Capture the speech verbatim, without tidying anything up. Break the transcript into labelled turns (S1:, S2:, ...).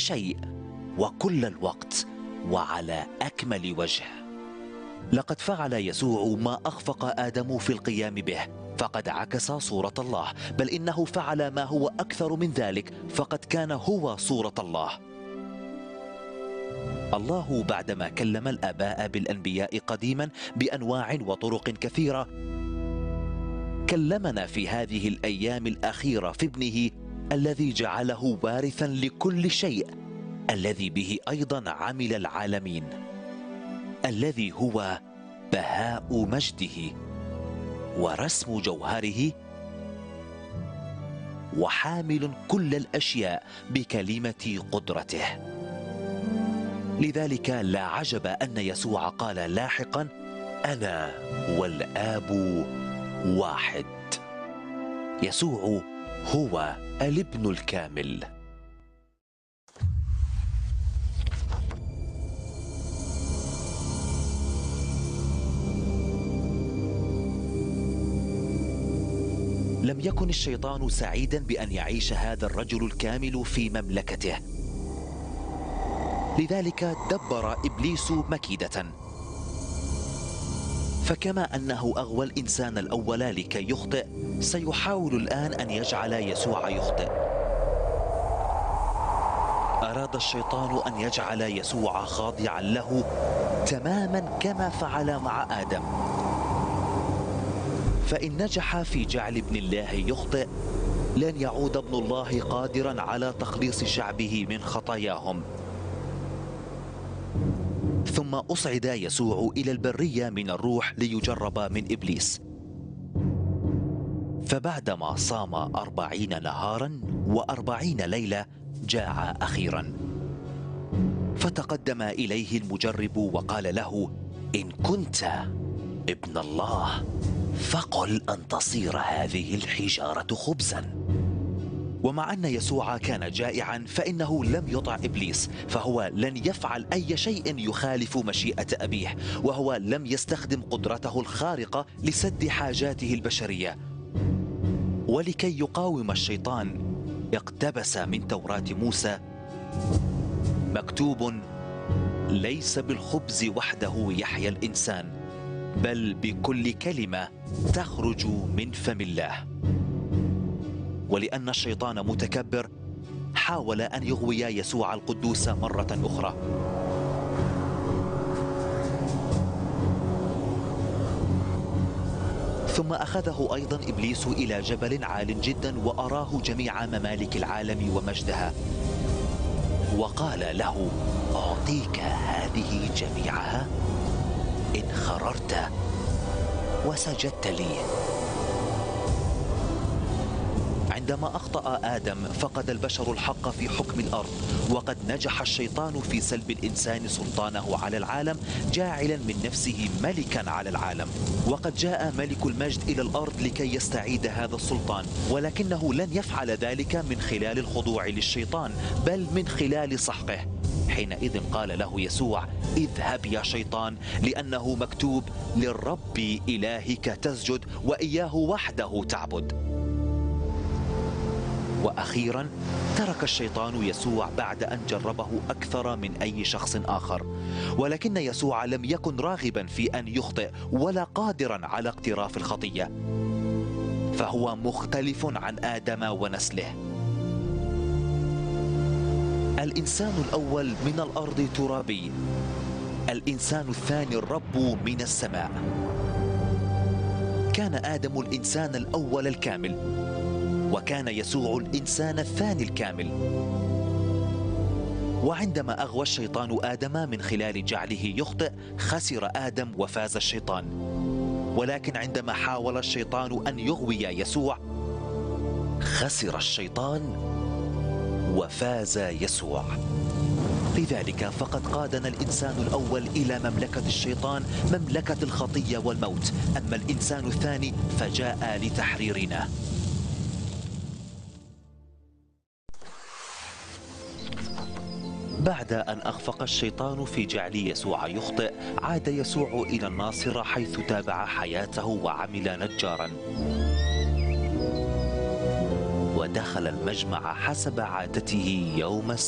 S1: شيء وكل الوقت وعلى أكمل وجه. لقد فعل يسوع ما أخفق آدم في القيام به، فقد عكس صورة الله، بل إنه فعل ما هو أكثر من ذلك، فقد كان هو صورة الله. الله بعدما كلم الآباء بالأنبياء قديما بأنواع وطرق كثيرة، كلمنا في هذه الأيام الأخيرة في ابنه الذي جعله وارثا لكل شيء، الذي به أيضا عمل العالمين، الذي هو بهاء مجده ورسم جوهره، وحامل كل الأشياء بكلمة قدرته. لذلك لا عجب أن يسوع قال لاحقا: أنا والآب واحد. يسوع هو الابن الكامل. لم يكن الشيطان سعيدا بأن يعيش هذا الرجل الكامل في مملكته، لذلك دبر إبليس مكيدة. فكما أنه أغوى الإنسان الأول لكي يخطئ، سيحاول الآن أن يجعل يسوع يخطئ. أراد الشيطان أن يجعل يسوع خاضعا له تماما كما فعل مع آدم. فإن نجح في جعل ابن الله يخطئ، لن يعود ابن الله قادرا على تخليص شعبه من خطاياهم. ثم أصعد يسوع إلى البرية من الروح ليجرب من إبليس. فبعدما صام أربعين نهارا وأربعين ليلة جاع أخيرا، فتقدم إليه المجرب وقال له: إن كنت ابن الله فقل أن تصير هذه الحجارة خبزا. ومع أن يسوع كان جائعا فإنه لم يطع إبليس، فهو لن يفعل أي شيء يخالف مشيئة أبيه، وهو لم يستخدم قدرته الخارقة لسد حاجاته البشرية. ولكي يقاوم الشيطان اقتبس من توراة موسى: مكتوب: ليس بالخبز وحده يحيا الإنسان، بل بكل كلمة تخرج من فم الله. ولأن الشيطان متكبر، حاول أن يغوي يسوع القدوس مرة أخرى. ثم أخذه أيضا إبليس إلى جبل عال جدا وأراه جميع ممالك العالم ومجدها، وقال له: أعطيك هذه جميعها إن خررت وسجدت لي. عندما أخطأ آدم فقد البشر الحق في حكم الأرض، وقد نجح الشيطان في سلب الإنسان سلطانه على العالم، جاعلا من نفسه ملكا على العالم. وقد جاء ملك المجد إلى الأرض لكي يستعيد هذا السلطان، ولكنه لن يفعل ذلك من خلال الخضوع للشيطان، بل من خلال سحقه. حينئذ قال له يسوع: اذهب يا شيطان، لأنه مكتوب: للرب إلهك تسجد وإياه وحده تعبد. وأخيرا ترك الشيطان يسوع بعد أن جربه أكثر من أي شخص آخر، ولكن يسوع لم يكن راغبا في أن يخطئ ولا قادرا على اقتراف الخطية، فهو مختلف عن آدم ونسله. الإنسان الأول من الأرض ترابي، الإنسان الثاني الرب من السماء. كان آدم الإنسان الأول الكامل، وكان يسوع الإنسان الثاني الكامل. وعندما أغوى الشيطان آدم من خلال جعله يخطئ، خسر آدم وفاز الشيطان. ولكن عندما حاول الشيطان أن يغوي يسوع، خسر الشيطان وفاز يسوع. لذلك فقد قادنا الإنسان الأول إلى مملكة الشيطان، مملكة الخطية والموت، أما الإنسان الثاني فجاء لتحريرنا. بعد أن أخفق الشيطان في جعل يسوع يخطئ، عاد يسوع إلى الناصرة حيث تابع حياته وعمل نجارا، ودخل المجمع حسب عادته يوم السبت.